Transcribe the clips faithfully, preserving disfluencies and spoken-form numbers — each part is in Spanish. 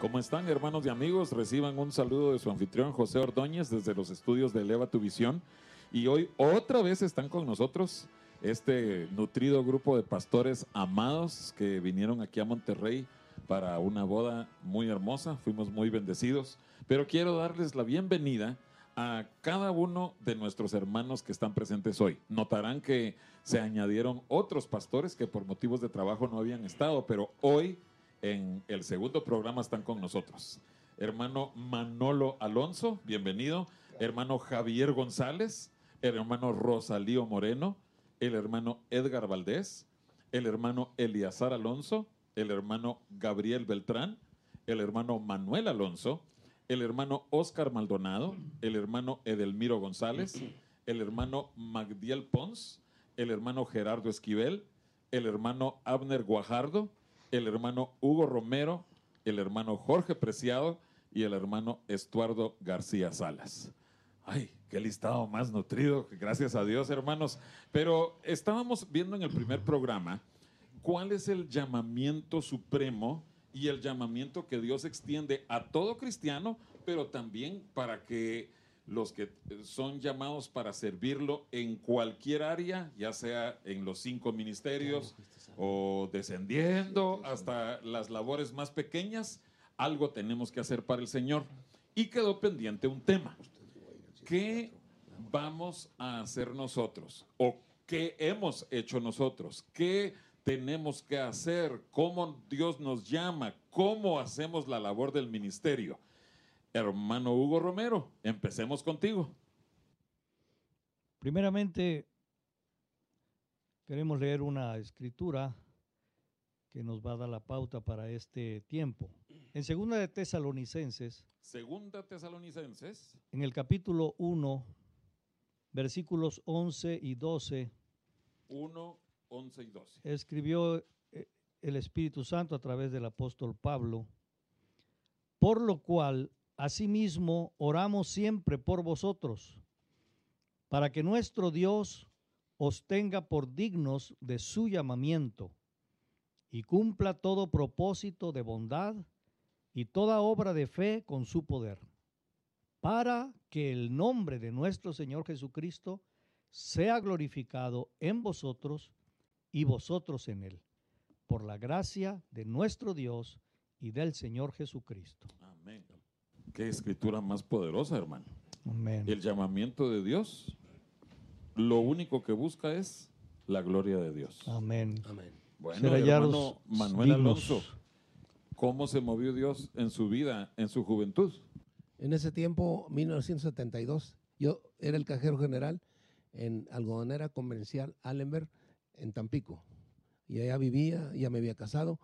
¿Cómo están, hermanos y amigos? Reciban un saludo de su anfitrión José Ordóñez desde los estudios de Eleva tu Visión. Y hoy otra vez están con nosotros este nutrido grupo de pastores amados que vinieron aquí a Monterrey para una boda muy hermosa. Fuimos muy bendecidos, pero quiero darles la bienvenida a cada uno de nuestros hermanos que están presentes hoy. Notarán que se añadieron otros pastores que por motivos de trabajo no habían estado, pero hoy en el segundo programa están con nosotros. Hermano Manolo Alonso, bienvenido. Hermano Javier González, el hermano Rosalío Moreno, el hermano Edgar Valdés, el hermano Eliazar Alonso, el hermano Gabriel Beltrán, el hermano Manuel Alonso, el hermano Oscar Maldonado, el hermano Edelmiro González, el hermano Magdiel Pons, el hermano Gerardo Esquivel, el hermano Abner Guajardo, el hermano Hugo Romero, el hermano Jorge Preciado y el hermano Estuardo García Salas. Ay, qué listado más nutrido, gracias a Dios, hermanos. Pero estábamos viendo en el primer programa cuál es el llamamiento supremo y el llamamiento que Dios extiende a todo cristiano, pero también para que los que son llamados para servirlo en cualquier área, ya sea en los cinco ministerios o descendiendo hasta las labores más pequeñas, algo tenemos que hacer para el Señor. Y quedó pendiente un tema. ¿Qué vamos a hacer nosotros? ¿O qué hemos hecho nosotros? ¿Qué tenemos que hacer? ¿Cómo Dios nos llama? ¿Cómo hacemos la labor del ministerio? Hermano Hugo Romero, empecemos contigo. Primeramente, queremos leer una escritura que nos va a dar la pauta para este tiempo. En Segunda de Tesalonicenses, Segunda Tesalonicenses, en el capítulo uno, versículos once y doce, uno, once y doce. escribió el Espíritu Santo a través del apóstol Pablo, por lo cual, asimismo, oramos siempre por vosotros, para que nuestro Dios os tenga por dignos de su llamamiento y cumpla todo propósito de bondad y toda obra de fe con su poder, para que el nombre de nuestro Señor Jesucristo sea glorificado en vosotros y vosotros en Él, por la gracia de nuestro Dios y del Señor Jesucristo. Amén. Qué escritura más poderosa, hermano. Amén. El llamamiento de Dios, lo único que busca es la gloria de Dios. Amén. Amén. Bueno, Ser hallados hermano Manuel dignos. Alonso, ¿cómo se movió Dios en su vida, en su juventud? En ese tiempo, mil novecientos setenta y dos, yo era el cajero general en Algodonera Comercial Allenberg, en Tampico. Y allá vivía, ya me había casado.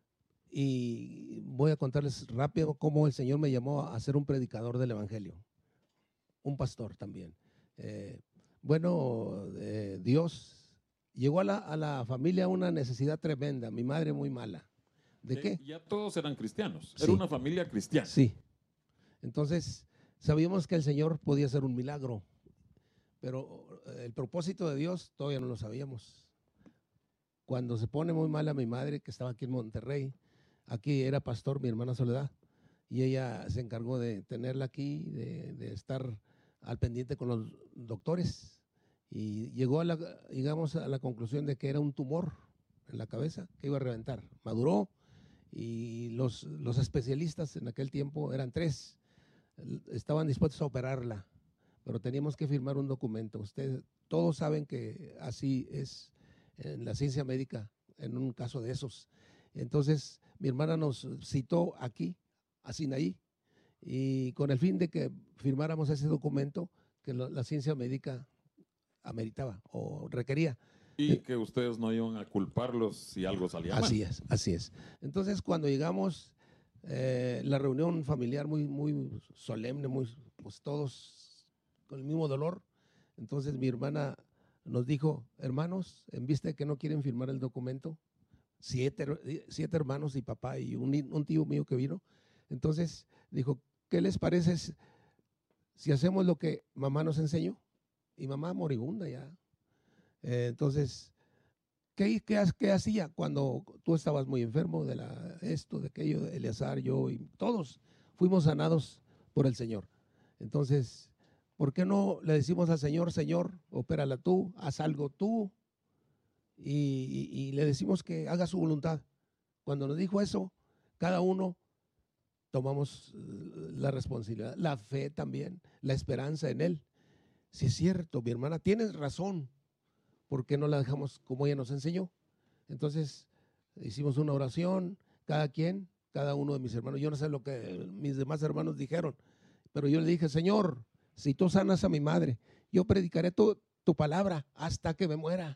Y voy a contarles rápido cómo el Señor me llamó a ser un predicador del Evangelio. Un pastor también. Eh, bueno, eh, Dios llegó a la, a la familia una necesidad tremenda. Mi madre muy mala. ¿De Eh, qué? Ya todos eran cristianos. Sí. Era una familia cristiana. Sí. Entonces, sabíamos que el Señor podía hacer un milagro, pero el propósito de Dios todavía no lo sabíamos. Cuando se pone muy mala mi madre, que estaba aquí en Monterrey, aquí era pastor mi hermana Soledad, y ella se encargó de tenerla aquí, de, de estar al pendiente con los doctores, y llegó a la, llegamos a la conclusión de que era un tumor en la cabeza que iba a reventar. Maduró, y los, los especialistas en aquel tiempo eran tres, estaban dispuestos a operarla, pero teníamos que firmar un documento. Ustedes todos saben que así es en la ciencia médica, en un caso de esos. Entonces, mi hermana nos citó aquí, a Sinaí, y con el fin de que firmáramos ese documento que lo, la ciencia médica ameritaba o requería. Y que ustedes no iban a culparlos si algo salía mal. Así es, así es. Entonces, cuando llegamos, eh, la reunión familiar muy, muy solemne, muy, pues todos con el mismo dolor. Entonces, mi hermana nos dijo, hermanos, en vista de que no quieren firmar el documento, siete, siete hermanos y papá y un, un tío mío que vino, entonces dijo, ¿qué les parece si hacemos lo que mamá nos enseñó? Y mamá moribunda ya. Eh, entonces, ¿qué, qué, qué hacía cuando tú estabas muy enfermo de la, esto, de aquello, de Eleazar, yo y todos fuimos sanados por el Señor? Entonces, ¿por qué no le decimos al Señor, Señor, opérala tú, haz algo tú? Y, y, y le decimos que haga su voluntad. Cuando nos dijo eso, cada uno tomamos la responsabilidad, la fe también, la esperanza en Él. Si es cierto, mi hermana, tienes razón, ¿por qué no la dejamos como ella nos enseñó? Entonces hicimos una oración, cada quien, cada uno de mis hermanos. Yo no sé lo que mis demás hermanos dijeron, pero yo le dije, Señor, si tú sanas a mi madre, yo predicaré tu, tu palabra hasta que me muera.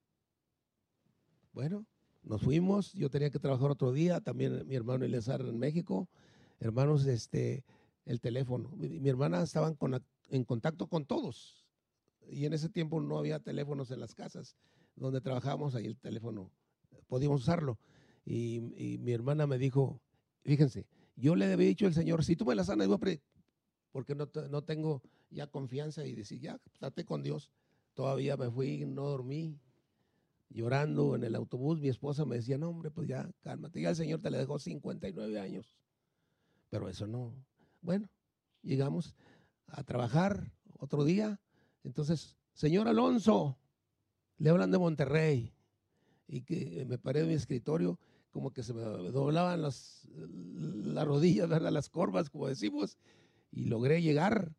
Bueno, nos fuimos, yo tenía que trabajar otro día, también mi hermano Eleazar en México. Hermanos, este, el teléfono. Mi, mi hermana estaba con, en contacto con todos, y en ese tiempo no había teléfonos en las casas donde trabajábamos, ahí el teléfono podíamos usarlo. Y, y mi hermana me dijo, fíjense, yo le había dicho al Señor, si tú me la sanas, yo porque no, no tengo ya confianza, y decir, ya, estate con Dios. Todavía me fui, no dormí, llorando en el autobús. Mi esposa me decía, no hombre, pues ya, cálmate, ya el Señor te le dejó cincuenta y nueve años. Pero eso no. Bueno, llegamos a trabajar otro día. Entonces, señor Alonso, le hablan de Monterrey. Y que me paré de mi escritorio, como que se me doblaban las, las rodillas, ¿verdad? Las corvas, como decimos, y logré llegar.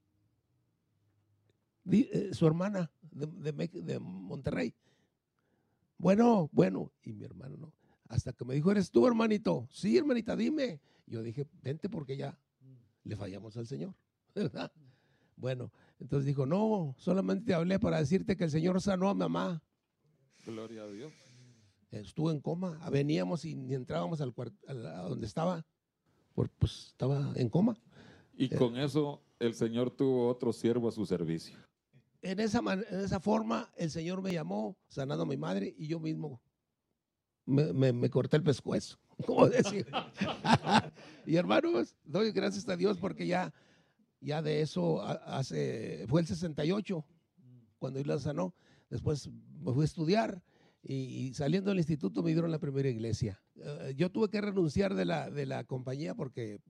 Su hermana de, de, de Monterrey. Bueno, bueno, y mi hermano no. Hasta que me dijo, ¿eres tú, hermanito? Sí, hermanita, dime. Yo dije, vente porque ya le fallamos al Señor, ¿verdad? Bueno, entonces dijo, no, solamente te hablé para decirte que el Señor sanó a mamá. Gloria a Dios. Estuvo en coma, veníamos y ni entrábamos al cuarto, a donde estaba, porque pues estaba en coma. Y eh, con eso el Señor tuvo otro siervo a su servicio. En esa, man, en esa forma el Señor me llamó, sanando a mi madre, y yo mismo me, me, me corté el pescuezo, como decir. Y hermanos, doy gracias a Dios porque ya, ya de eso hace, fue el sesenta y ocho cuando Él la sanó. Después me fui a estudiar y, y saliendo del instituto me dieron la primera iglesia. Uh, yo tuve que renunciar de la, de la compañía porque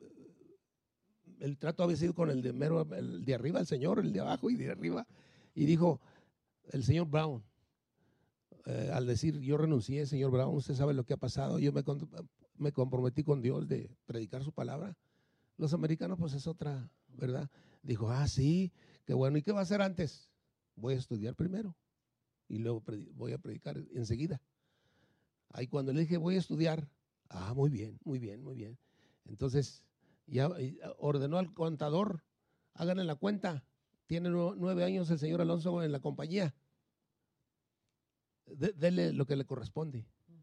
el trato había sido con el de mero, el de arriba, el señor, el de abajo y de arriba. Y dijo el señor Brown, eh, al decir yo renuncié, señor Brown, usted sabe lo que ha pasado, yo me, me comprometí con Dios de predicar su palabra. Los americanos pues es otra, ¿verdad? Dijo, ah, sí, qué bueno. ¿Y qué va a hacer antes? Voy a estudiar primero y luego voy a predicar enseguida. Ahí cuando le dije voy a estudiar, ah, muy bien, muy bien, muy bien. Entonces ya ordenó al contador, háganle la cuenta, tiene nueve años el señor Alonso en la compañía, de, dele lo que le corresponde.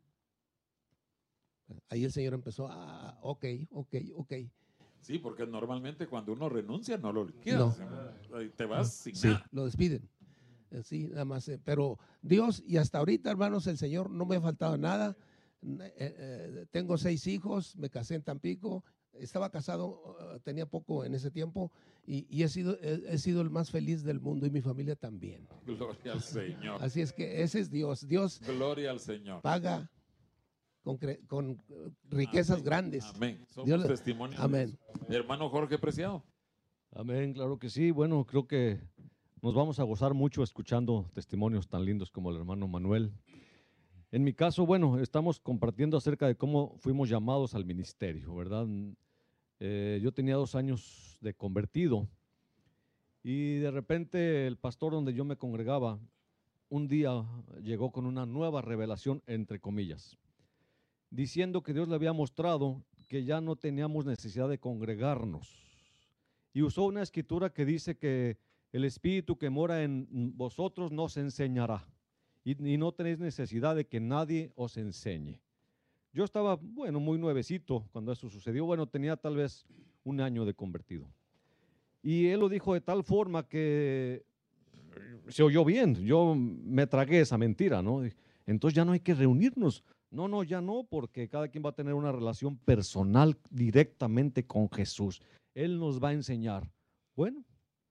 Ahí el señor empezó, ah, ok, ok, ok. Sí, porque normalmente cuando uno renuncia no lo liquidas, no. Te vas sin sí, nada. Lo despiden. Sí, nada más. Pero Dios, y hasta ahorita, hermanos, el Señor no me ha faltado nada. Eh, eh, tengo seis hijos, me casé en Tampico, estaba casado, uh, tenía poco en ese tiempo, y, y he, sido, he, he sido el más feliz del mundo y mi familia también. Gloria al Señor. Así es que ese es Dios. Dios Gloria al Señor. Paga con, con riquezas amén, grandes. Amén. Somos Dios, testimonios. Amén. Hermano Jorge Preciado. Amén, claro que sí. Bueno, creo que nos vamos a gozar mucho escuchando testimonios tan lindos como el hermano Manuel. En mi caso, bueno, estamos compartiendo acerca de cómo fuimos llamados al ministerio, ¿verdad? Eh, yo tenía dos años de convertido y de repente el pastor donde yo me congregaba un día llegó con una nueva revelación, entre comillas, diciendo que Dios le había mostrado que ya no teníamos necesidad de congregarnos. Y usó una escritura que dice que el Espíritu que mora en vosotros nos enseñará y, y no tenéis necesidad de que nadie os enseñe. Yo estaba, bueno, muy nuevecito cuando eso sucedió. Bueno, tenía tal vez un año de convertido. Y él lo dijo de tal forma que se oyó bien. Yo me tragué esa mentira, ¿no? Entonces ya no hay que reunirnos. No, no, ya no, porque cada quien va a tener una relación personal directamente con Jesús. Él nos va a enseñar. Bueno,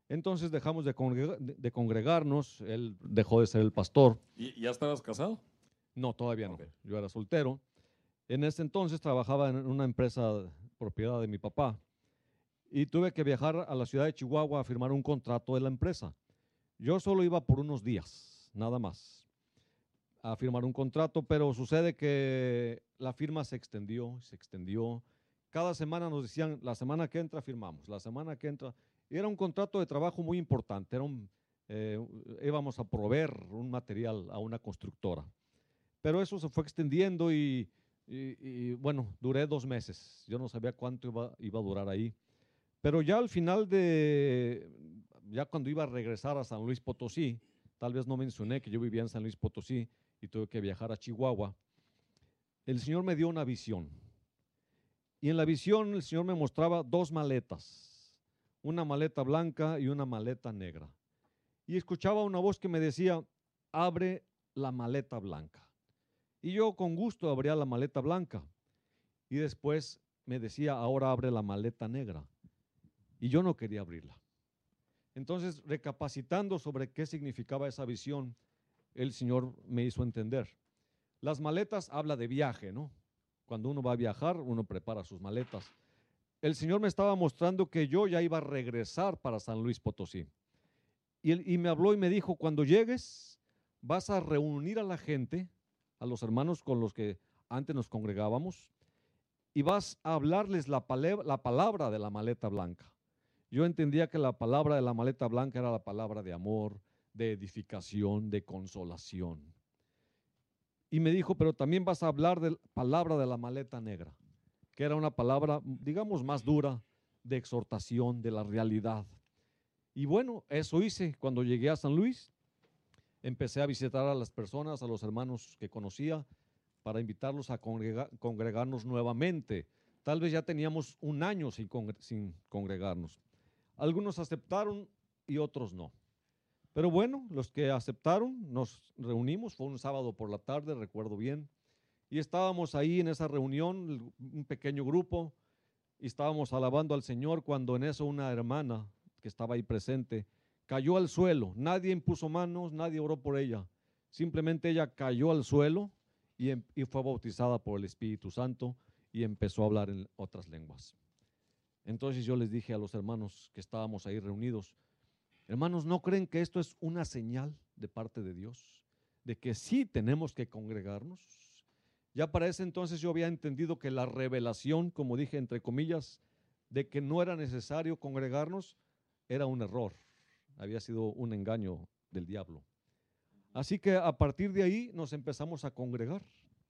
Entonces dejamos de, congrega- de- de congregarnos, él dejó de ser el pastor. ¿Y ya estabas casado? No, todavía no, Ok. yo era soltero. En ese entonces trabajaba en una empresa propiedad de mi papá y tuve que viajar a la ciudad de Chihuahua a firmar un contrato de la empresa. Yo solo iba por unos días, nada más, a firmar un contrato, pero sucede que la firma se extendió, se extendió. Cada semana nos decían, la semana que entra firmamos, la semana que entra. Y era un contrato de trabajo muy importante, era un, eh, íbamos a proveer un material a una constructora. Pero eso se fue extendiendo y, y- y, bueno, duré dos meses. Yo no sabía cuánto iba, iba a durar ahí. Pero ya al final de, ya cuando iba a regresar a San Luis Potosí, tal vez no mencioné que yo vivía en San Luis Potosí y tuve que viajar a Chihuahua, el Señor me dio una visión. Y en la visión el Señor me mostraba dos maletas, una maleta blanca y una maleta negra. Y escuchaba una voz que me decía, abre la maleta blanca. Y yo con gusto abría la maleta blanca. Y después me decía, ahora abre la maleta negra. Y yo no quería abrirla. Entonces, recapacitando sobre qué significaba esa visión, el Señor me hizo entender. Las maletas habla de viaje, ¿no? Cuando uno va a viajar, uno prepara sus maletas. El Señor me estaba mostrando que yo ya iba a regresar para San Luis Potosí. Y, él, y me habló y me dijo, cuando llegues, vas a reunir a la gente, a los hermanos con los que antes nos congregábamos, y vas a hablarles la, palabra, la palabra de la maleta blanca. Yo entendía que la palabra de la maleta blanca era la palabra de amor, de edificación, de consolación. Y me dijo, pero también vas a hablar de la palabra de la maleta negra, que era una palabra, digamos, más dura, de exhortación, de la realidad. Y bueno, eso hice cuando llegué a San Luis. Empecé a visitar a las personas, a los hermanos que conocía, para invitarlos a congrega- congregarnos nuevamente. Tal vez ya teníamos un año sin, congre- sin congregarnos. Algunos aceptaron y otros no. Pero bueno, los que aceptaron, nos reunimos, fue un sábado por la tarde, recuerdo bien, y estábamos ahí en esa reunión, un pequeño grupo, y estábamos alabando al Señor cuando en eso una hermana que estaba ahí presente cayó al suelo. Nadie impuso manos, nadie oró por ella. Simplemente ella cayó al suelo y, em- y fue bautizada por el Espíritu Santo y empezó a hablar en otras lenguas. Entonces yo les dije a los hermanos que estábamos ahí reunidos, hermanos, ¿no creen que esto es una señal de parte de Dios? De que sí tenemos que congregarnos. Ya para ese entonces yo había entendido que la revelación, como dije entre comillas, de que no era necesario congregarnos, era un error. Había sido un engaño del diablo. Así que a partir de ahí nos empezamos a congregar.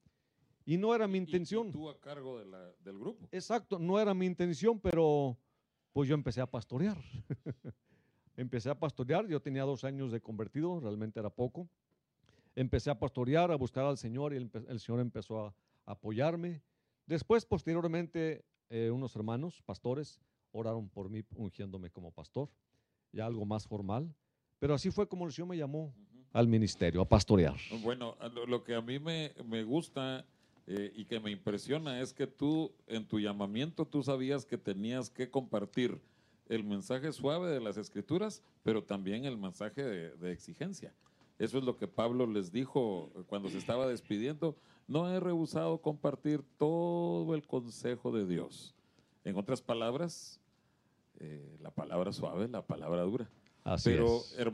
Y no era mi Y- y- intención. Y tú a cargo de la- del grupo. Exacto, no era mi intención, pero pues yo empecé a pastorear. Empecé a pastorear, yo tenía dos años de convertido, realmente era poco. Empecé a pastorear, a buscar al Señor y el, el Señor empezó a, a apoyarme. Después, posteriormente, eh, unos hermanos, pastores, oraron por mí ungiéndome como pastor, ya algo más formal. Pero así fue como el Señor me llamó Ujú. al ministerio, a pastorear. Bueno, a lo, lo que a mí me, me gusta eh, y que me impresiona es que tú, en tu llamamiento, tú sabías que tenías que compartir el mensaje suave de las Escrituras, pero también el mensaje de, de exigencia. Eso es lo que Pablo les dijo cuando se estaba despidiendo. No he rehusado compartir todo el consejo de Dios. En otras palabras, eh, la palabra suave, la palabra dura. Así Pero, es. hermano,